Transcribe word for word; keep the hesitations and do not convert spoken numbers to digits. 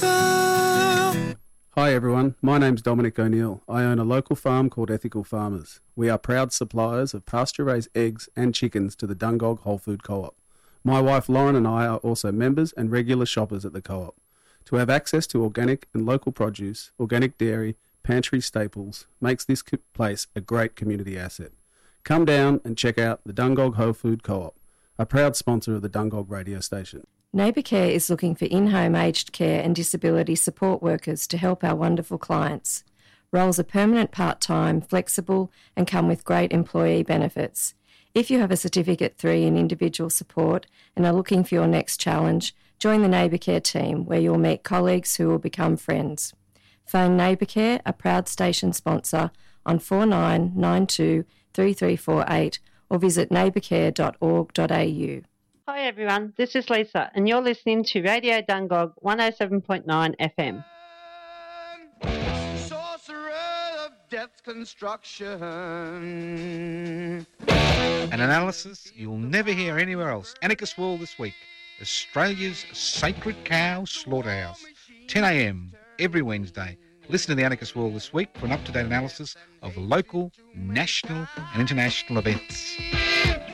better. Hi everyone, my name's Dominic O'Neill. I own a local farm called Ethical Farmers. We are proud suppliers of pasture-raised eggs and chickens to the Dungog Whole Food Co-op. My wife Lauren and I are also members and regular shoppers at the co-op. To have access to organic and local produce, organic dairy, pantry staples makes this place a great community asset. Come down and check out the Dungog Whole Food Co-op, a proud sponsor of the Dungog radio station. Neighbour Care is looking for in-home aged care and disability support workers to help our wonderful clients. Roles are permanent part-time, flexible and come with great employee benefits. If you have a Certificate three in individual support and are looking for your next challenge, join the Neighbour Care team where you'll meet colleagues who will become friends. Phone Neighbour Care, a proud station sponsor, on four nine nine two three three four eight or visit neighbour care dot org dot a u. Hi everyone, this is Lisa and you're listening to Radio Dungog one oh seven point nine F M. Sorcerer of death's construction. An analysis you'll never hear anywhere else. Anarchist World this week. Australia's sacred cow slaughterhouse. ten a m every Wednesday. Listen to the Anarchist World this week for an up-to-date analysis of local, national and international events.